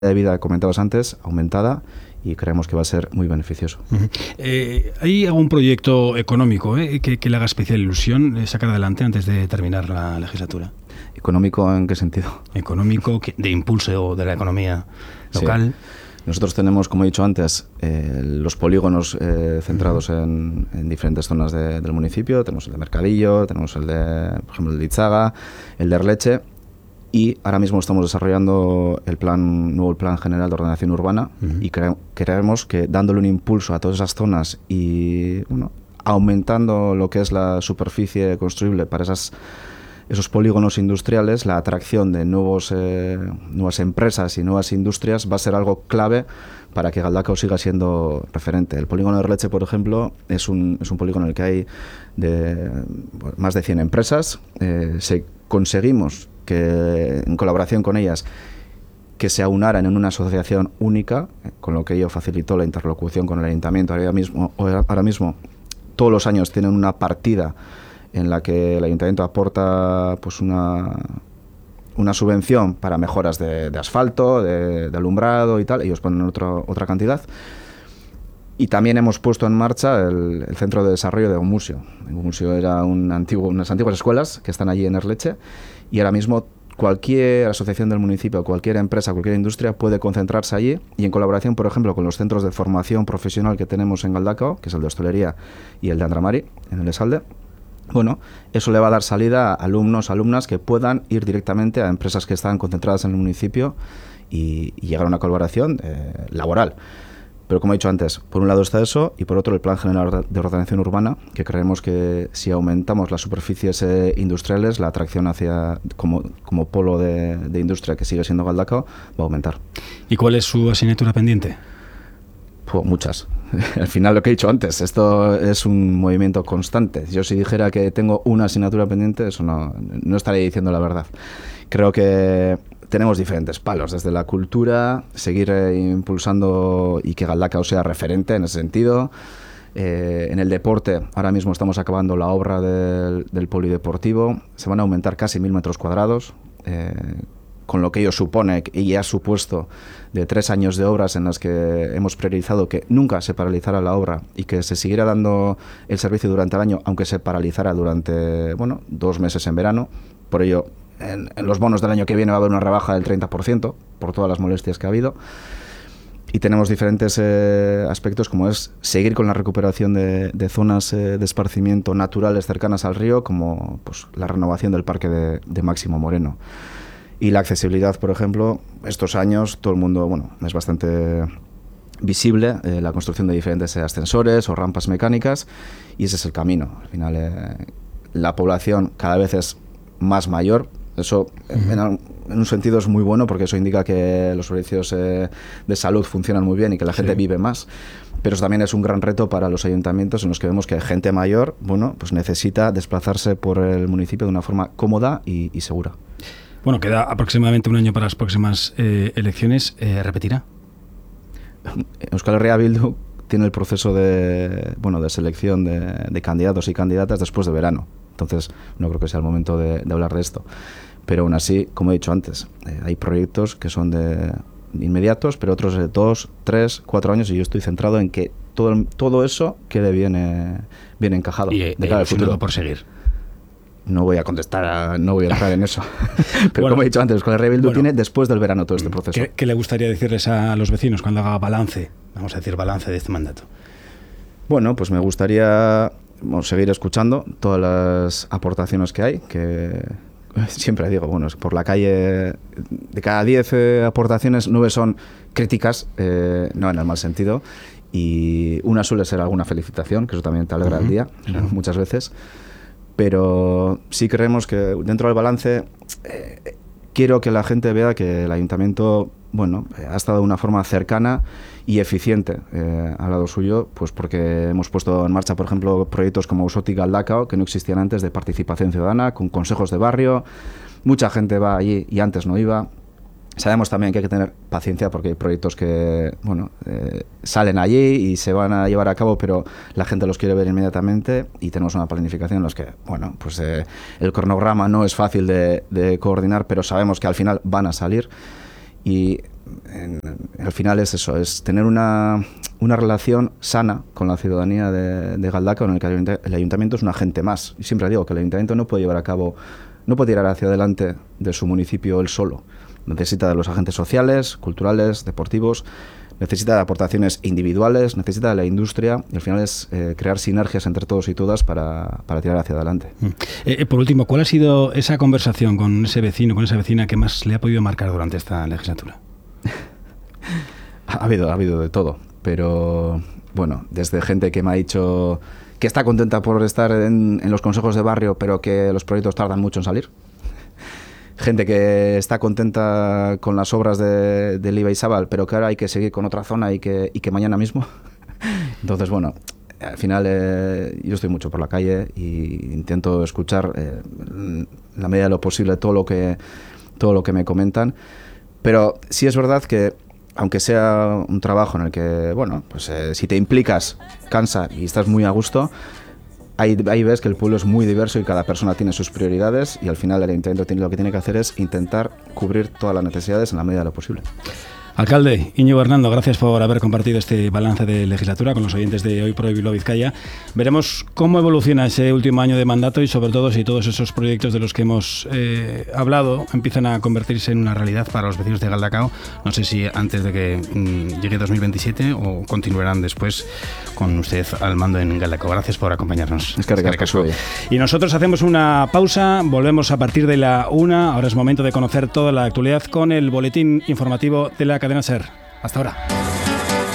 de vida que comentabas antes, aumentada, y creemos que va a ser muy beneficioso. ¿Hay algún proyecto económico que le haga especial ilusión sacar adelante antes de terminar la legislatura? ¿Económico en qué sentido? Económico, de impulso de la economía local. Sí. Nosotros tenemos, como he dicho antes, los polígonos centrados en diferentes zonas del municipio. Tenemos el de Mercadillo, tenemos el de, por ejemplo, el de Itzaga, el de Erleche. Y ahora mismo estamos desarrollando el nuevo plan general de ordenación urbana y creemos que dándole un impulso a todas esas zonas y aumentando lo que es la superficie construible para esos polígonos industriales, la atracción de nuevas empresas y nuevas industrias va a ser algo clave para que Galdakao siga siendo referente. El polígono de Erleche, por ejemplo, es un polígono en el que hay más de 100 empresas. Conseguimos que, en colaboración con ellas, que se aunaran en una asociación única, con lo que ello facilitó la interlocución con el ayuntamiento. Ahora mismo todos los años tienen una partida en la que el ayuntamiento aporta pues una subvención para mejoras de asfalto, de alumbrado y tal. Ellos ponen otra cantidad. Y también hemos puesto en marcha el Centro de Desarrollo de Gomusio. Gomusio era unas antiguas escuelas que están allí en Erleche, y ahora mismo cualquier asociación del municipio, cualquier empresa, cualquier industria puede concentrarse allí, y en colaboración, por ejemplo, con los centros de formación profesional que tenemos en Galdakao, que es el de hostelería y el de Andramari, en el Esalde, eso le va a dar salida a alumnas que puedan ir directamente a empresas que están concentradas en el municipio y llegar a una colaboración laboral. Pero como he dicho antes, por un lado está eso, y por otro el Plan General de Ordenación Urbana, que creemos que si aumentamos las superficies industriales, la atracción hacia como polo de industria que sigue siendo Galdakao va a aumentar. ¿Y cuál es su asignatura pendiente? Muchas. Al final, lo que he dicho antes, esto es un movimiento constante. Yo, si dijera que tengo una asignatura pendiente, eso no estaría diciendo la verdad. Creo que tenemos diferentes palos, desde la cultura, seguir impulsando y que Galdakao sea referente en ese sentido. En el deporte, ahora mismo estamos acabando la obra del polideportivo. Se van a aumentar casi 1.000 metros cuadrados, con lo que ello supone y ha supuesto de 3 años de obras en las que hemos priorizado que nunca se paralizara la obra y que se siguiera dando el servicio durante el año, aunque se paralizara durante 2 meses en verano. Por ello, en los bonos del año que viene va a haber una rebaja del 30% por todas las molestias que ha habido. Y tenemos diferentes aspectos, como es seguir con la recuperación de zonas de esparcimiento naturales cercanas al río, como pues la renovación del parque de Máximo Moreno. Y la accesibilidad, por ejemplo, estos años todo el mundo, es bastante visible la construcción de diferentes ascensores o rampas mecánicas, y ese es el camino. Al final, la población cada vez es más mayor. Eso en un sentido es muy bueno, porque eso indica que los servicios de salud funcionan muy bien y que la gente vive más. Pero eso también es un gran reto para los ayuntamientos, en los que vemos que gente mayor pues necesita desplazarse por el municipio de una forma cómoda y segura. Bueno, queda aproximadamente un año para las próximas elecciones. ¿Repetirá? Euskal Herria Bildu tiene el proceso de selección de candidatos y candidatas después de verano. Entonces, no creo que sea el momento de hablar de esto. Pero aún así, como he dicho antes, hay proyectos que son de inmediatos, pero otros de 2, 3, 4 años, y yo estoy centrado en que todo eso quede bien encajado de cara al futuro. Por seguir. No voy a contestar, no voy a entrar en eso. Pero como he dicho antes, Euskal Herria Bildu tiene después del verano todo este proceso. ¿Qué le gustaría decirles a los vecinos cuando haga balance de este mandato? Bueno, pues me gustaría seguir escuchando todas las aportaciones que hay, que siempre digo, por la calle, de cada 10 aportaciones, 9 son críticas, no en el mal sentido, y una suele ser alguna felicitación, que eso también te alegra el día, muchas veces. Pero sí creemos que dentro del balance quiero que la gente vea que el ayuntamiento ha estado de una forma cercana y eficiente al lado suyo, pues porque hemos puesto en marcha, por ejemplo, proyectos como Ausotik Galdakao, que no existían antes, de participación ciudadana, con consejos de barrio. Mucha gente va allí y antes no iba. Sabemos también que hay que tener paciencia, porque hay proyectos que salen allí y se van a llevar a cabo, pero la gente los quiere ver inmediatamente, y tenemos una planificación en la que el cronograma no es fácil de coordinar, pero sabemos que al final van a salir. Y al final es eso, es tener una relación sana con la ciudadanía de Galdakao, en el que el ayuntamiento es un agente más. Y siempre digo que el ayuntamiento no puede llevar a cabo, no puede tirar hacia adelante de su municipio él solo. Necesita de los agentes sociales, culturales, deportivos, necesita de aportaciones individuales, necesita de la industria, y al final es crear sinergias entre todos y todas para tirar hacia adelante. Por último, ¿cuál ha sido esa conversación con ese vecino, con esa vecina que más le ha podido marcar durante esta legislatura? Ha habido de todo, pero bueno, desde gente que me ha dicho que está contenta por estar en los consejos de barrio, pero que los proyectos tardan mucho en salir. Gente que está contenta con las obras del Ibaizabal, pero que ahora hay que seguir con otra zona y que mañana mismo. Entonces, bueno, al final yo estoy mucho por la calle e intento escuchar en la medida de lo posible todo lo que me comentan. Pero sí es verdad que, aunque sea un trabajo en el que, bueno, pues si te implicas, cansa y estás muy a gusto, ahí ves que el pueblo es muy diverso y cada persona tiene sus prioridades, y al final el ayuntamiento lo que tiene que hacer es intentar cubrir todas las necesidades en la medida de lo posible. Alcalde Íñigo Hernando, gracias por haber compartido este balance de legislatura con los oyentes de Hoy por Hoy Bilbao Vizcaya. Veremos cómo evoluciona ese último año de mandato y sobre todo si todos esos proyectos de los que hemos hablado empiezan a convertirse en una realidad para los vecinos de Galdakao. No sé si antes de que llegue 2027 o continuarán después con usted al mando en Galdakao. Gracias por acompañarnos. Es que y nosotros hacemos una pausa, volvemos a partir de la 1. Ahora es momento de conocer toda la actualidad con el boletín informativo de la cadena SER. Hasta ahora.